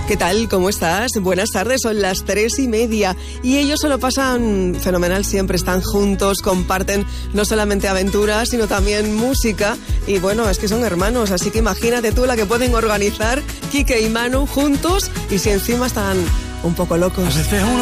¿Qué tal? ¿Cómo estás? Buenas tardes, son las 3:30 y ellos se lo pasan fenomenal siempre, están juntos, comparten no solamente aventuras, sino también música y bueno, es que son hermanos, así que imagínate tú la que pueden organizar Quique y Manu juntos y si encima están un poco locos.